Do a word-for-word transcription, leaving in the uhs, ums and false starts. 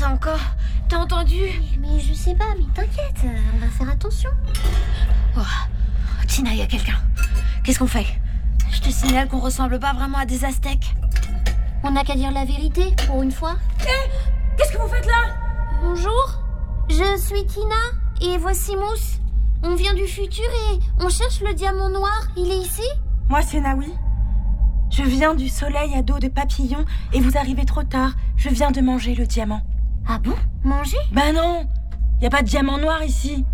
ça encore? T'as entendu? Mais, mais je sais pas, mais t'inquiète, on va faire attention. Oh, Tina, il y a quelqu'un. Qu'est-ce qu'on fait? Je te signale qu'on ressemble pas vraiment à des Aztèques. On n'a qu'à dire la vérité, pour une fois. Hé, qu'est-ce que vous faites là? Bonjour, je suis Tina, et voici Mousse. On vient du futur et on cherche le diamant noir. Il est ici? Moi, c'est Naoui. Je viens du soleil à dos de papillon et vous arrivez trop tard. Je viens de manger le diamant. Ah bon? Manger? Bah non, y a pas de diamant noir ici.